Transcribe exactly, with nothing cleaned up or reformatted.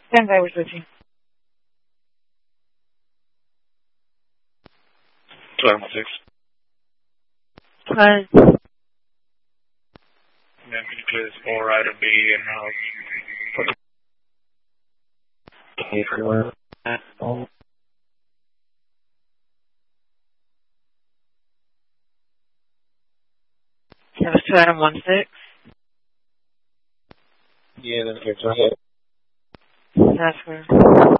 Stand by with you. twelve six. Hi. Yeah, can you clear this all right of B and house? twenty-four. Oh. That was two Adam one six. Yeah, that's good. Go ahead. That's good.